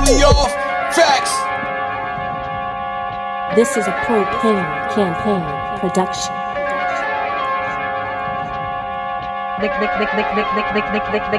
y'all. Facts. This is a Propane Campaign production.